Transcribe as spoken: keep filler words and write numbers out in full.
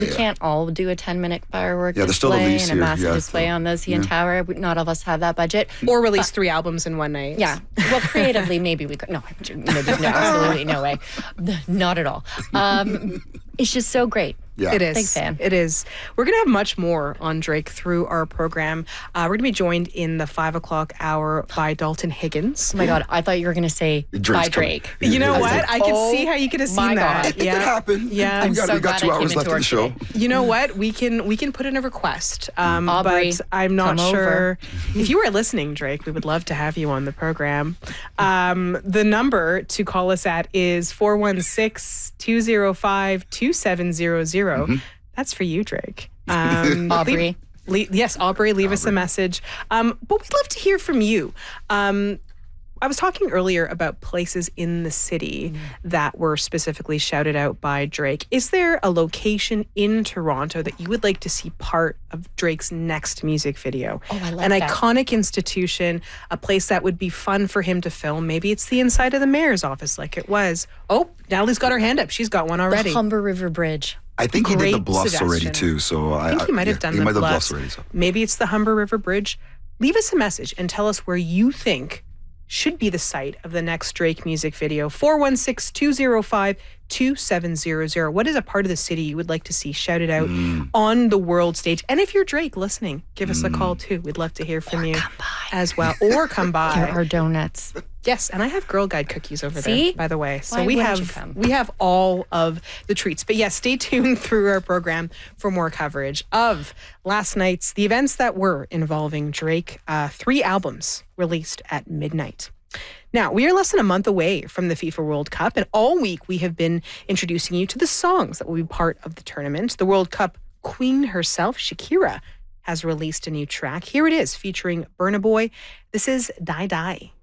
We yeah. can't all do a ten-minute firework yeah, display and a here. massive yeah, display so, on the C N yeah. Tower. Not all of us have that budget. Or release but, three albums in one night. Yeah. Well, creatively, maybe we could. No, no there's no, absolutely no way. Not at all. Um, it's just so great. Yeah. It is. Big fan. It is. We're going to have much more on Drake through our program. Uh, we're going to be joined in the five o'clock hour by Dalton Higgins. Oh my God. I thought you were going to say Drake's by Drake. You know I what? like, I could oh see how you could have seen my that. God. It, it yeah. could happen. Yeah. We I'm got, so we got glad two I hours came left into of the show. today. You know what? We can we can put in a request. Um, Aubrey, but I'm not come sure. over. If you were listening, Drake, we would love to have you on the program. Um, the number to call us at is four one six, two zero five, two seven zero zero. Mm-hmm. That's for you, Drake. Um, Aubrey. leave, leave, yes, Aubrey, leave Aubrey. us a message. Um, but we'd love to hear from you. Um, I was talking earlier about places in the city mm. that were specifically shouted out by Drake. Is there a location in Toronto that you would like to see part of Drake's next music video? Oh, I like An that. iconic institution, a place that would be fun for him to film. Maybe it's the inside of the mayor's office like it was. Oh, Natalie's got her hand up. She's got one already. The Humber River Bridge. I think he did the Great bluffs suggestion. already too. So I think he might have yeah, done he the might have bluffs. bluffs already. So. Maybe it's the Humber River Bridge. Leave us a message and tell us where you think should be the site of the next Drake music video. four one six, two zero five, two seven zero zero. What is a part of the city you would like to see shouted out mm. on the world stage? And if you're Drake listening, give us mm. a call too. We'd love to hear from or you come by. as well. Or come by. There are donuts. Yes, and I have Girl Guide cookies over See? there, by the way. So Why we wouldn't you have come? we have all of the treats. But yes, stay tuned through our program for more coverage of last night's the events that were involving Drake. Uh, three albums released at midnight. Now, we are less than a month away from the FIFA World Cup, and all week we have been introducing you to the songs that will be part of the tournament. The World Cup queen herself, Shakira, has released a new track. Here it is, featuring Burna Boy. This is Die Die.